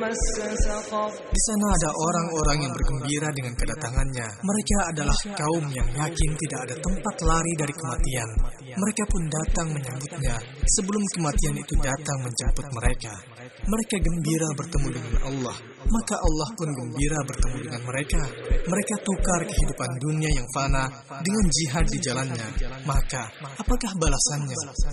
Di sana ada orang-orang yang bergembira dengan kedatangannya. Mereka adalah kaum yang yakin tidak ada tempat lari dari kematian. Mereka pun datang menyambutnya sebelum kematian itu datang menjemput mereka. Mereka gembira bertemu dengan Allah, maka Allah pun gembira bertemu dengan mereka. Mereka tukar kehidupan dunia yang fana dengan jihad di jalannya. Maka, apakah balasannya?